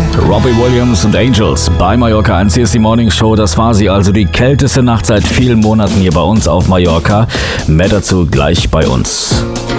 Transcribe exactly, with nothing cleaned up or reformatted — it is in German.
Robbie Williams und Angels bei Mallorca eins. Hier ist die Morning Show. Das war sie also, die kälteste Nacht seit vielen Monaten hier bei uns auf Mallorca. Mehr dazu gleich bei uns.